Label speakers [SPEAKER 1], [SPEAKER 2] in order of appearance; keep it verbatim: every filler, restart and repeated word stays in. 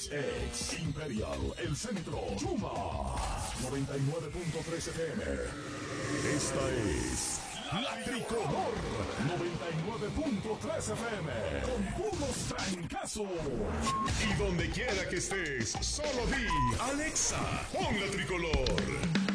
[SPEAKER 1] X X Imperial, El Centro, Chuma, noventa y nueve punto tres F M. Esta es La Tricolor, noventa y nueve punto tres F M, con puros trancazos. Y donde quiera que estés, solo di Alexa, pon La Tricolor.